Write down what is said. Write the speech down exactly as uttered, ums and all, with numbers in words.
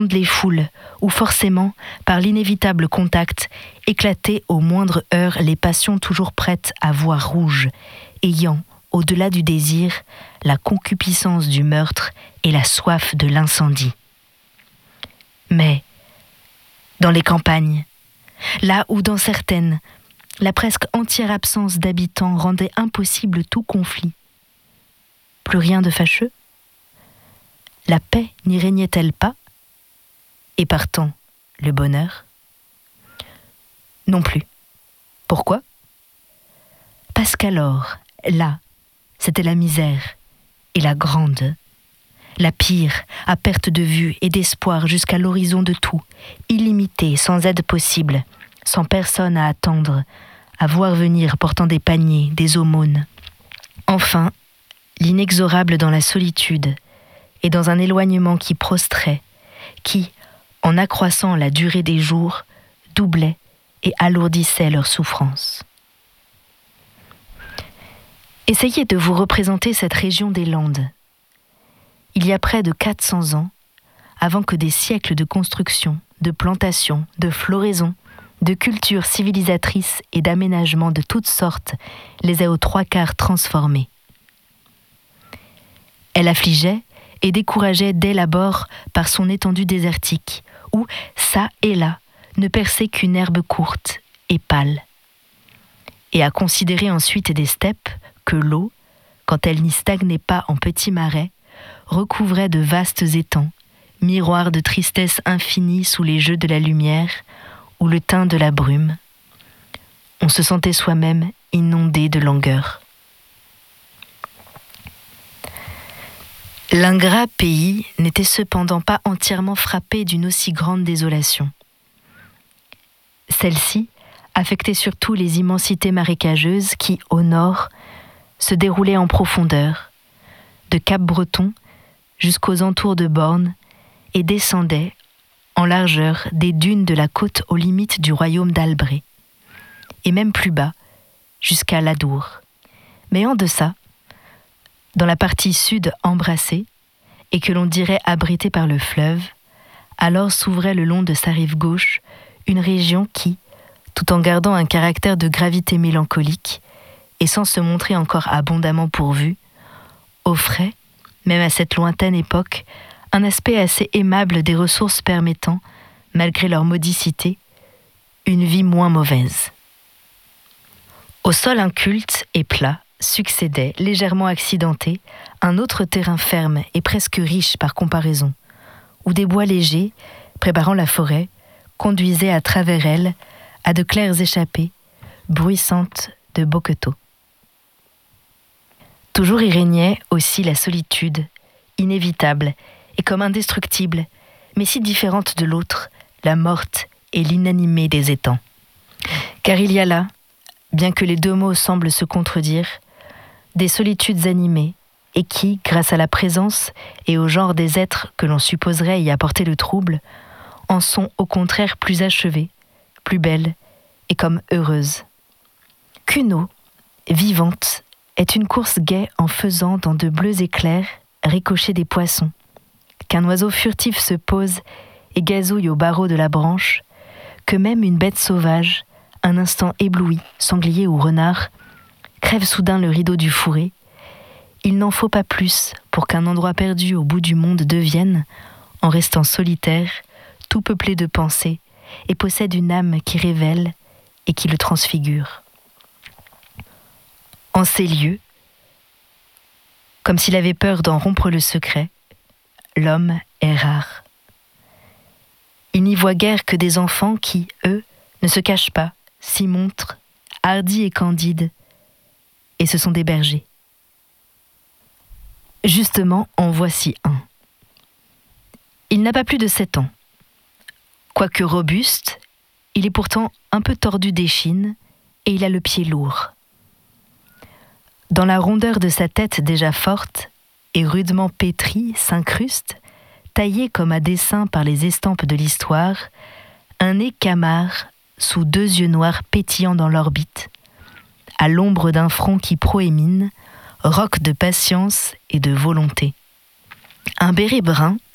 les foules, où forcément, par l'inévitable contact, éclataient aux moindres heures les passions toujours prêtes à voir rouge, ayant, au-delà du désir, la concupiscence du meurtre et la soif de l'incendie. Mais, dans les campagnes, là où dans certaines, la presque entière absence d'habitants rendait impossible tout conflit, plus rien de fâcheux? La paix n'y régnait-elle pas? Et partant, le bonheur? Non plus. Pourquoi? Parce qu'alors, là, c'était la misère, et la grande, la pire, à perte de vue et d'espoir jusqu'à l'horizon de tout, illimitée, sans aide possible, sans personne à attendre, à voir venir portant des paniers, des aumônes. Enfin, l'inexorable dans la solitude, et dans un éloignement qui prostrait, qui, en accroissant la durée des jours, doublait et alourdissait leur souffrance. Essayez de vous représenter cette région des Landes. Il y a près de quatre cents ans, avant que des siècles de construction, de plantation, de floraison, de cultures civilisatrices et d'aménagements de toutes sortes les aient aux trois quarts transformés. Elle affligeait et décourageait dès l'abord par son étendue désertique, où, çà et là, ne perçait qu'une herbe courte et pâle. Et à considérer ensuite des steppes que l'eau, quand elle n'y stagnait pas en petits marais, recouvrait de vastes étangs, miroirs de tristesse infinie sous les jeux de la lumière ou le teint de la brume. On se sentait soi-même inondé de langueur. L'ingrat pays n'était cependant pas entièrement frappé d'une aussi grande désolation. Celle-ci affectait surtout les immensités marécageuses qui, au nord, se déroulaient en profondeur, de Cap-Breton jusqu'aux entours de Borne, et descendaient, en largeur, des dunes de la côte aux limites du royaume d'Albret, et même plus bas, jusqu'à l'Adour. Mais en deçà, dans la partie sud embrassée, et que l'on dirait abritée par le fleuve, alors s'ouvrait le long de sa rive gauche une région qui, tout en gardant un caractère de gravité mélancolique, et sans se montrer encore abondamment pourvue, offrait, même à cette lointaine époque, un aspect assez aimable des ressources permettant, malgré leur modicité, une vie moins mauvaise. Au sol inculte et plat, succédait, légèrement accidenté, un autre terrain ferme et presque riche par comparaison, où des bois légers, préparant la forêt, conduisaient à travers elle à de claires échappées, bruissantes de bocqueteaux. Toujours y régnait aussi la solitude, inévitable et comme indestructible, mais si différente de l'autre, la morte et l'inanimée des étangs. Car il y a là, bien que les deux mots semblent se contredire, des solitudes animées, et qui, grâce à la présence et au genre des êtres que l'on supposerait y apporter le trouble, en sont au contraire plus achevées, plus belles et comme heureuses. Qu'une eau, vivante, est une course gaie en faisant dans de bleus éclairs ricocher des poissons, qu'un oiseau furtif se pose et gazouille au barreau de la branche, que même une bête sauvage, un instant ébloui, sanglier ou renard, crève soudain le rideau du fourré. Il n'en faut pas plus pour qu'un endroit perdu au bout du monde devienne, en restant solitaire, tout peuplé de pensées, et possède une âme qui révèle et qui le transfigure. En ces lieux, comme s'il avait peur d'en rompre le secret, l'homme est rare. Il n'y voit guère que des enfants qui, eux, ne se cachent pas, s'y montrent, hardis et candides, et ce sont des bergers. Justement, en voici un. Il n'a pas plus de sept ans. Quoique robuste, il est pourtant un peu tordu d'échine et il a le pied lourd. Dans la rondeur de sa tête déjà forte et rudement pétrie s'incruste, taillé comme à dessein par les estampes de l'histoire, un nez camard sous deux yeux noirs pétillants dans l'orbite, à l'ombre d'un front qui proémine, roc de patience et de volonté. Un béret brun,